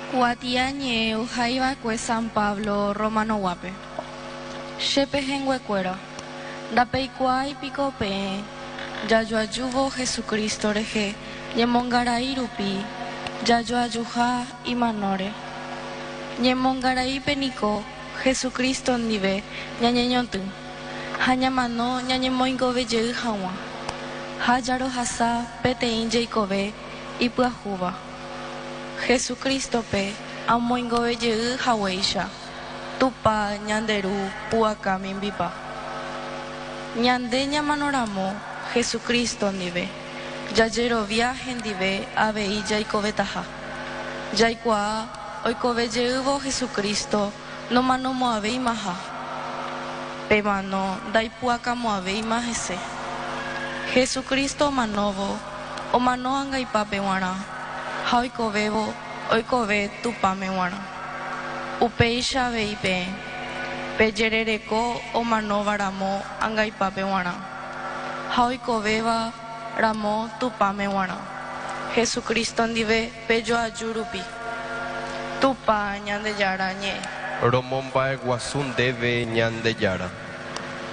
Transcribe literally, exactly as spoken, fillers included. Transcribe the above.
Guatiañe Ujaiba Cue San Pablo Romano Guape. Shepe Henguecuera. Dapeicuai Picope. Yayoayuvo Jesucristo Reje. Yemongarai Rupi. Yayoayuja Imanore. Yemongarai Penico. Jesucristo Nive. Ñañeñontu. Hañamano Ñañemoingove Ye Hawa. Hayaro Hasa Petein Jacobe. Ipuajuba. Jesucristo pe amoingove ye haweisha tupa ñanderu puaka mimbipa ñande ñamanoramo Jesucristo nive yajero viaje ndive avei jaikove taha jaikua oikove yeuvo Jesucristo no mano moavei maha pe mano daipuaka moavei mahese Jesucristo manovo o mano angaipa pewara Haikovevo, oikove tupamewana. Upeisha veipe, pejerereko o manova ramo angaipapewana. Haikovéva ramo tupamewana. Jesucristo ndive pejo ajurupi. Tupa ñande yara ñe. Romomba guasun debe ñande yara.